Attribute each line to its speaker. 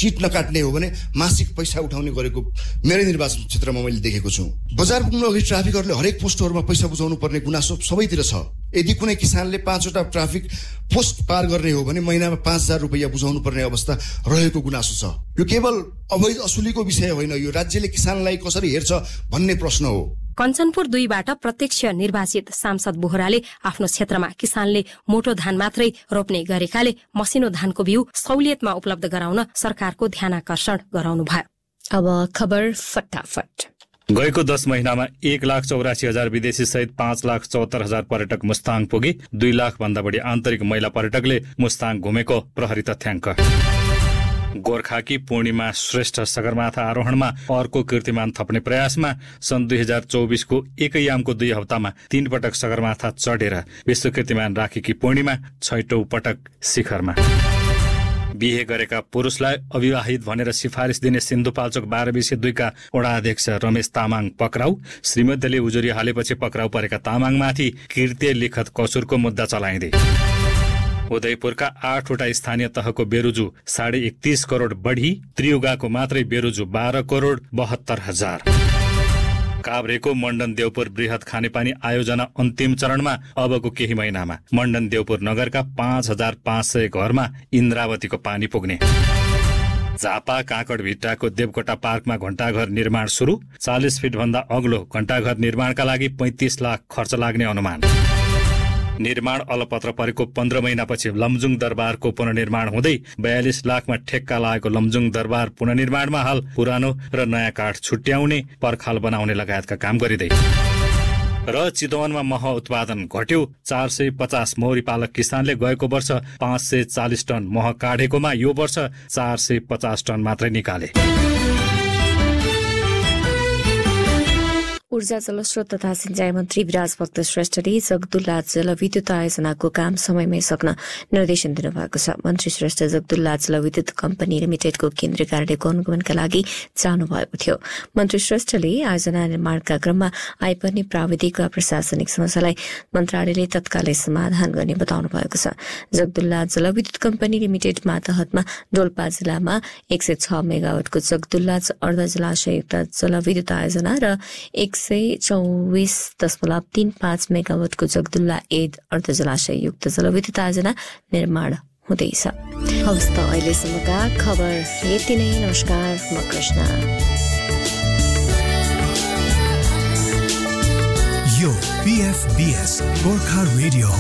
Speaker 1: Chit नकाट्ने हो भने मासिक पैसा उठाउने गरेको मेरै निर्वाचन क्षेत्रमा मैले देखेको छु। बजार पुग्नु अघि ट्राफिकहरूले हरेक पोस्टहरूमा पैसा बुझाउनु पर्ने गुनासो सबैतिर छ। यदि कुनै किसानले 5वटा ट्राफिक पोस्ट पार गर्ने हो भने महिनामा 5,000 रुपैयाँ बुझाउनु पर्ने अवस्था रहेको गुनासो छ। यो केवल अवैध असुलीको विषय होइन, यो राज्यले किसानलाई कसरी हेर्छ भन्ने प्रश्न हो।
Speaker 2: कञ्चनपुर 2बाट प्रत्यक्ष निर्वाचित सांसद बोहराले आफ्नो क्षेत्रमा किसानले मोटो धान मात्रै रोप्ने गरेकाले मसिनो धानको बिउ सहुलियतमा उपलब्ध गराउन सरकारको ध्यानाकर्षण गराउनु भयो।
Speaker 3: अब खबर फटाफट।
Speaker 4: गएको 10 महिनामा 1,84,000 विदेशी सहित 5,74,000 पर्यटक मुस्ताङ पुगे। 2 लाख भन्दा बढी आन्तरिक महिला पर्यटकले मुस्ताङ घुमेको प्रहरी तथ्याङ्क। गोर्खाकी पूर्णिमा श्रेष्ठ सगरमाथा आरोहणमा अर्को कीर्तिमान थप्ने प्रयासमा सन् 2024 को एकैयामको 2 हप्तामा 3 पटक सगरमाथा चढेर विश्व कीर्तिमान राखेकी पूर्णिमा 6औं पटक शिखरमा। बिहे गरेका पुरुषलाई अविवाहित भनेर सिफारिस दिने सिन्धुपाल्चोक 12/2 का वडा अध्यक्ष रमेश तामाङ पक्राउ। श्रीमतीले उजुरी हालेपछि पक्राउ परेका तामाङमाथि कृत्य लिखत कसुरको मुद्दा चलाइँदै। उदयपुरका 8वटा स्थानीय तहको बेरुजु 31.5 करोड बढी, त्रियुगाको मात्रै बेरुजु 12 करोड 72,000। काभ्रेको मण्डन देवपुर बृहत खानेपानी आयोजना अन्तिम चरणमा अबको केही महिनामा मण्डन देवपुर नगरका 5,500 घरमा इन्द्रावतीको पानी पुग्ने। झापा काँकडभिट्टाको देवकोटा पार्कमा घण्टाघर निर्माण सुरु। 40 फिट भन्दा अग्लो घण्टाघर निर्माणका लागि 35 लाख खर्च लाग्ने अनुमान। निर्माण अलपत्र परेको 15 महिनापछि लमजुङ दरबारको पुनर्निर्माण हुँदै 42 लाखमा ठेक्का लागेको लमजुङ दरबार पुनर्निर्माणमा हाल पुरानो र नयाँ काठ छुट्याउने, पर्खाल बनाउने लगायतका काम गरिँदै। र चितवनमा मह उत्पादन घट्यो। 450 मौरी पालक किसानले गएको वर्ष 540 टन मह काढेकोमा यो वर्ष 450 टन मात्रै निकाले।
Speaker 3: ऊर्जा जलस्रोत तथा सिंचाई मन्त्री विराजभक्त श्रेष्ठले जगदुल्ला जलविद्युत आयोजनाको काम समयमै सक्न निर्देशन दिनुभएको छ। मन्त्री श्रेष्ठ जगदुल्ला जलविद्युत कम्पनी लिमिटेडको केन्द्रीय कार्यालयको अनुगमनका लागि जानुभएको थियो। मन्त्री श्रेष्ठले आयोजना निर्माणका क्रममा आइपर्ने प्राविधिक वा प्रशासनिक समस्यालाई मन्त्रालयले तत्कालै समाधान गर्ने बताउनु भएको छ। जगदुल्ला जलविद्युत कम्पनी लिमिटेड मातहतमा डोल्पा जिल्लामा 106 मेगावाटको जगदुल्ला अर्ध जलाशययुक्त जलविद्युत आयोजना र 124.35 मेगावाटको जगदुल्ला एड अर्ध जलाशययुक्त जलविद्युत आयोजना निर्माण हुँदैछ। हवस् त अहिलेसम्मका खबर यति नै। नमस्कार, म कृष्ण।
Speaker 5: यो PFBS गोर्खा रेडियो